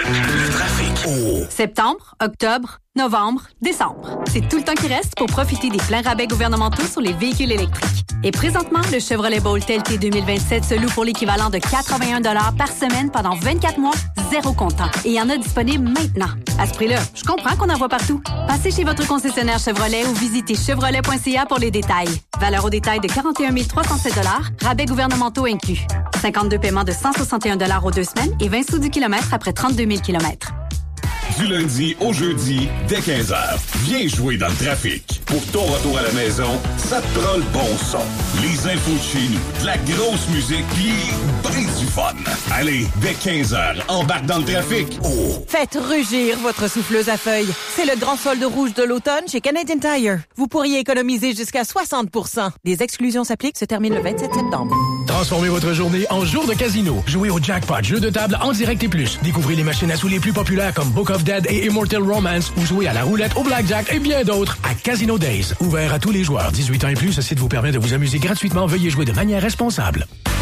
Le trafic. Septembre, octobre, novembre, décembre. C'est tout le temps qui reste pour profiter des pleins rabais gouvernementaux sur les véhicules électriques. Et présentement, le Chevrolet Bolt LT 2027 se loue pour l'équivalent de 81 $ par semaine pendant 24 mois, zéro comptant. Et il y en a disponible maintenant. À ce prix-là, je comprends qu'on en voit partout. Passez chez votre concessionnaire Chevrolet ou visitez chevrolet.ca pour les détails. Valeur au détail de 41 307 $, rabais gouvernementaux inclus. 52 paiements de 161 $ aux 2 semaines et 20 sous du kilomètre après 32 000 kilomètres. Du lundi au jeudi, dès 15h. Viens jouer dans le trafic. Pour ton retour à la maison, ça te prend le bon son. Les infos de chez nous, de la grosse musique, pis ben du fun. Allez, dès 15h, embarque dans le trafic. Faites rugir votre souffleuse à feuilles. C'est le grand solde rouge de l'automne chez Canadian Tire. Vous pourriez économiser jusqu'à 60%. Les exclusions s'appliquent, se terminent le 27 septembre. Transformez votre journée en jour de casino. Jouez au jackpot, jeu de table en direct et plus. Découvrez les machines à sous les plus populaires comme Book of Dead et Immortal Romance ou jouez à la roulette, au blackjack et bien d'autres à Casino Days. Ouvert à tous les joueurs. 18 ans et plus, ce site vous permet de vous amuser gratuitement. Veuillez jouer de manière responsable.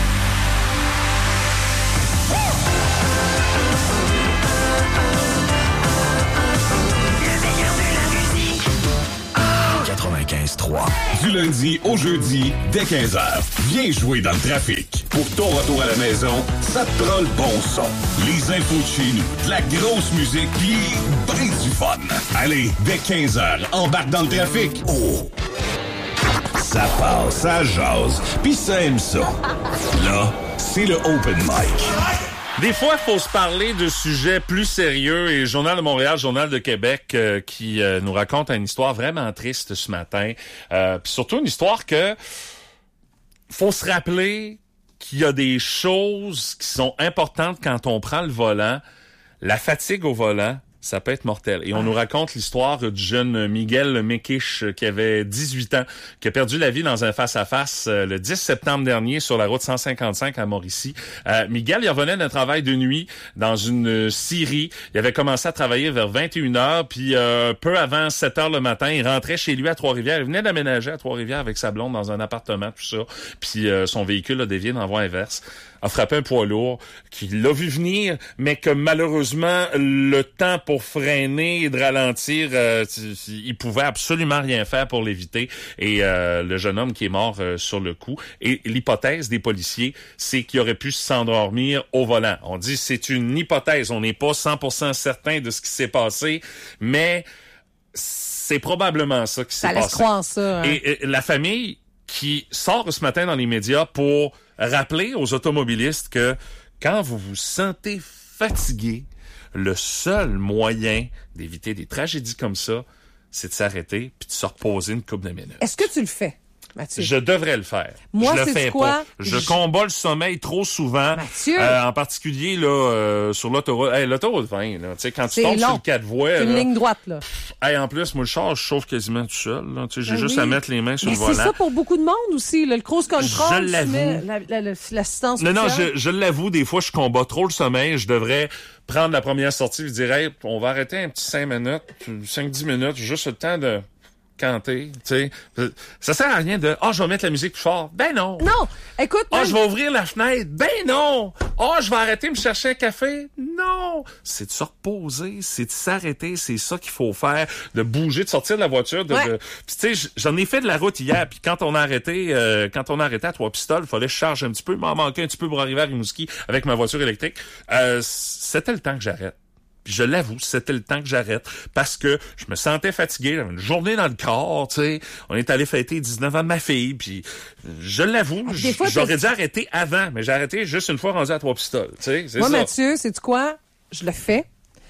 Du lundi au jeudi, dès 15h. Viens jouer dans le trafic. Pour ton retour à la maison, ça te prend le bon son. Les infos de chez nous, de la grosse musique, pis ben du fun. Allez, dès 15h, embarque dans le trafic. Ça passe, ça jase, pis ça aime ça. Là, c'est le open mic. Des fois, il faut se parler de sujets plus sérieux et Journal de Montréal, Journal de Québec qui nous raconte une histoire vraiment triste ce matin. Puis surtout une histoire que faut se rappeler qu'il y a des choses qui sont importantes quand on prend le volant. La fatigue au volant, ça peut être mortel. Et on nous raconte l'histoire du jeune Miguel Mekish qui avait 18 ans, qui a perdu la vie dans un face-à-face le 10 septembre dernier sur la route 155 à Mauricie. Miguel, il revenait d'un travail de nuit dans une scierie. Il avait commencé à travailler vers 21h, puis peu avant 7h le matin, il rentrait chez lui à Trois-Rivières. Il venait d'aménager à Trois-Rivières avec sa blonde dans un appartement, tout ça. Puis son véhicule a dévié dans la voie inverse, a frappé un poids lourd qui l'a vu venir, mais que malheureusement, le temps pour freiner et de ralentir, il pouvait absolument rien faire pour l'éviter. Et le jeune homme qui est mort sur le coup. Et l'hypothèse des policiers, c'est qu'il aurait pu s'endormir au volant. On dit c'est une hypothèse, on n'est pas 100% certain de ce qui s'est passé, mais c'est probablement ça qui s'est passé. Ça laisse croire ça. Hein? Et la famille qui sort ce matin dans les médias pour rappeler aux automobilistes que quand vous vous sentez fatigué, le seul moyen d'éviter des tragédies comme ça, c'est de s'arrêter puis de se reposer une couple de minutes. Est-ce que tu le fais, Mathieu? Je devrais le faire. Moi, je le c'est fais quoi? pas. Je combats le sommeil trop souvent. Mathieu! En particulier là sur l'autoroute. L'autoroute 20, là, tu sais, quand tu tombes sur le 4 voies. C'est une ligne droite, là. En plus, moi, le char, je chauffe quasiment tout seul. Là. Tu sais, j'ai juste oui. à mettre les mains sur Mais le volant. c'est ça pour beaucoup de monde aussi, là, le cruise control. Je l'avoue. L'assistance Non, spéciale. je l'avoue, des fois, je combats trop le sommeil. Je devrais prendre la première sortie et dire, hey, on va arrêter un petit 5 minutes, 5-10 minutes, juste le temps de canter, tu sais. Ça sert à rien de, je vais mettre la musique plus fort. Ben non. Non. Écoute. Je vais ouvrir la fenêtre. Ben non. Je vais arrêter de me chercher un café. Non. C'est de se reposer, c'est de s'arrêter, c'est ça qu'il faut faire, de bouger, de sortir de la voiture. Puis tu sais, j'en ai fait de la route hier, puis quand on a arrêté à Trois-Pistoles, il fallait que je charge un petit peu, il m'en manquait un petit peu pour arriver à Rimouski avec ma voiture électrique. C'était le temps que j'arrête. Puis je l'avoue, c'était le temps que j'arrête parce que je me sentais fatigué, j'avais une journée dans le corps, tu sais. On est allé fêter 19 ans de ma fille, puis je l'avoue, j'aurais dû arrêter avant, mais j'ai arrêté juste une fois rendu à Trois-Pistoles, tu sais, c'est moi, ça. Mathieu, sais-tu quoi? Je le fais.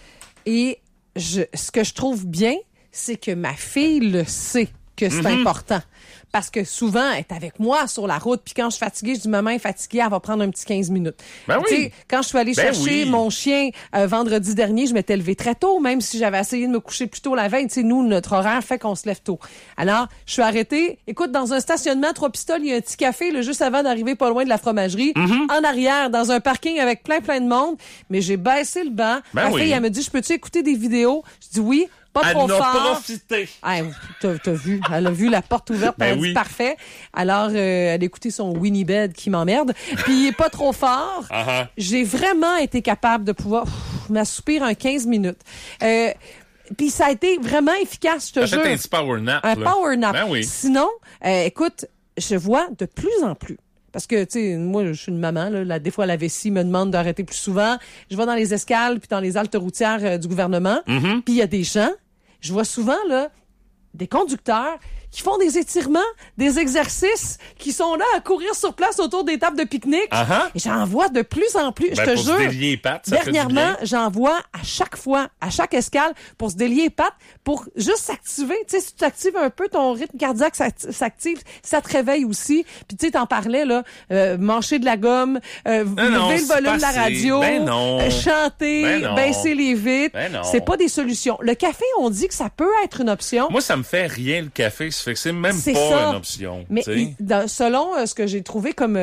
Et ce que je trouve bien, c'est que ma fille le sait que c'est important. Parce que souvent, elle est avec moi sur la route, puis quand je suis fatiguée, je dis, maman est fatiguée, elle va prendre un petit 15 minutes. Ben oui. Tu sais, quand je suis allée chercher mon chien vendredi dernier, je m'étais levée très tôt, même si j'avais essayé de me coucher plus tôt la veille. Tu sais, nous, notre horaire fait qu'on se lève tôt. Alors, je suis arrêtée. Écoute, dans un stationnement à Trois-Pistoles, il y a un petit café, là, juste avant d'arriver pas loin de la fromagerie. En arrière, dans un parking avec plein de monde. Mais j'ai baissé le banc. Ma fille, elle me dit, je peux-tu écouter des vidéos? Je dis oui. pas trop Elle en a fort. profité. Ah, t'as vu, elle a vu la porte ouverte, elle a dit parfait. Alors, elle a écouté son Winnie Bed qui m'emmerde. Puis il est pas trop fort. Uh-huh. J'ai vraiment été capable de pouvoir m'assoupir un 15 minutes. Puis ça a été vraiment efficace, je te jure. T'as fait un petit power nap. Un power nap. Ben oui. Sinon, écoute, je vois de plus en plus. Parce que, tu sais, moi, je suis une maman, là, des fois, la vessie me demande d'arrêter plus souvent. Je vais dans les escales puis dans les haltes routières du gouvernement. Mm-hmm. Puis il y a des gens, je vois souvent, là, des conducteurs qui font des étirements, des exercices, qui sont là à courir sur place autour des tables de pique-nique. Uh-huh. Et j'en vois de plus en plus, je te pour jure. se délier les pattes, ça Dernièrement, fait du j'en vois à chaque fois, à chaque escale, pour se délier les pattes, pour juste s'activer. Tu sais, si tu actives un peu, ton rythme cardiaque s'active, ça te réveille aussi. Puis tu sais, t'en parlais, là, mâcher de la gomme, lever le volume de la radio, chanter, baisser les vitres. C'est pas des solutions. Le café, on dit que ça peut être une option. Moi, ça me fait rien le café, ça fait que c'est même pas une option. Mais selon ce que j'ai trouvé comme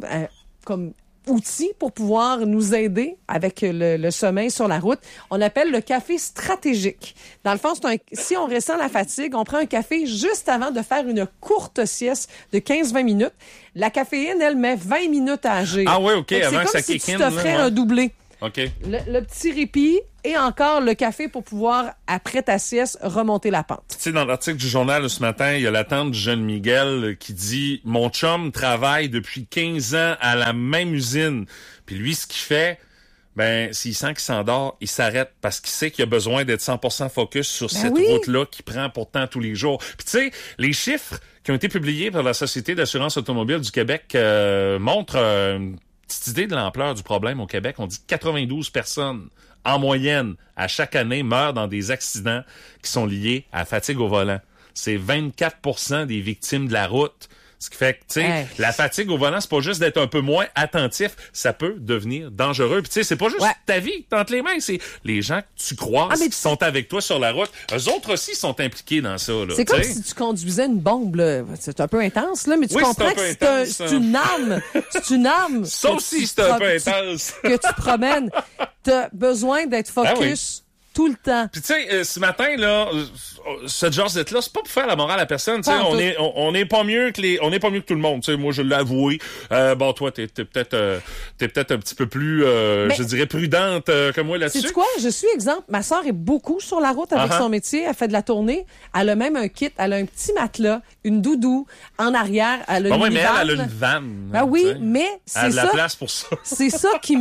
outil pour pouvoir nous aider avec le sommeil sur la route, on appelle le café stratégique. Dans le fond, si on ressent la fatigue, on prend un café juste avant de faire une courte sieste de 15-20 minutes. La caféine, elle met 20 minutes à agir. Ah oui, OK, donc, avant que ça kick in. C'est kick comme si tu t'offrais un doublé. OK. Le petit répit et encore le café pour pouvoir, après ta sieste, remonter la pente. Tu sais, dans l'article du journal de ce matin, il y a la tante du jeune Miguel qui dit « Mon chum travaille depuis 15 ans à la même usine. » Puis lui, ce qu'il fait, s'il sent qu'il s'endort, il s'arrête parce qu'il sait qu'il a besoin d'être 100% focus sur cette route-là qu'il prend pourtant tous les jours. Puis tu sais, les chiffres qui ont été publiés par la Société d'assurance automobile du Québec montrent une petite idée de l'ampleur du problème au Québec. On dit que 92 personnes en moyenne, à chaque année, meurent dans des accidents qui sont liés à la fatigue au volant. C'est 24% des victimes de la route. Ce qui fait que, tu sais, la fatigue au volant, c'est pas juste d'être un peu moins attentif, ça peut devenir dangereux. Puis tu sais, c'est pas juste ta vie entre les mains, c'est les gens que tu croises qui sont avec toi sur la route. Eux autres aussi sont impliqués dans ça. Là, c'est comme si tu conduisais une bombe, là. C'est un peu intense, là, mais tu comprends que c'est une arme. C'est une arme. Ça aussi, c'est un peu intense. Que tu promènes. T'as besoin d'être focus tout le temps. Puis tu sais, ce matin là, ce Georgette-là, c'est pas pour faire la morale à personne. Tu sais, on est pas mieux que tout le monde. Tu sais, moi je l'ai avoué. Bon, toi t'es peut-être un petit peu plus, je dirais prudente que moi là-dessus. C'est quoi? Je suis exemple. Ma sœur est beaucoup sur la route avec son métier. Elle fait de la tournée. Elle a même un kit. Elle a un petit matelas, une doudou en arrière. Elle a une mais elle a une vanne. Ben oui, mais c'est ça. Elle a de la place pour ça. C'est ça qui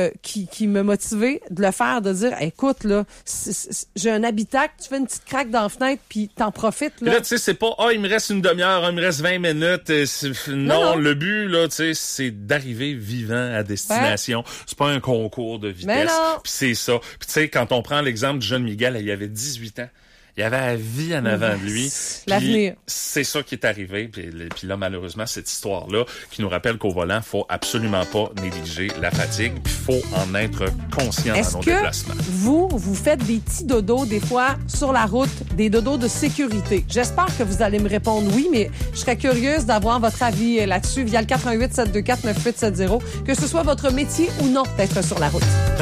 me motivait de le faire, de dire, écoute là. J'ai un habitacle, tu fais une petite craque dans la fenêtre, puis t'en profites. Là, là tu sais, c'est pas, il me reste une demi-heure, il me reste 20 minutes. Non, le but, là, tu sais, c'est d'arriver vivant à destination. C'est pas un concours de vitesse. Puis c'est ça. Puis tu sais, quand on prend l'exemple du jeune Miguel, il avait 18 ans. Il y avait la vie en avant de lui. L'avenir. C'est ça qui est arrivé. Puis là, malheureusement, cette histoire-là qui nous rappelle qu'au volant, faut absolument pas négliger la fatigue. Puis faut en être conscient dans nos déplacements. Est-ce que vous faites des petits dodos des fois sur la route, des dodos de sécurité? J'espère que vous allez me répondre oui, mais je serais curieuse d'avoir votre avis là-dessus via le 88 724 9870, que ce soit votre métier ou non d'être sur la route.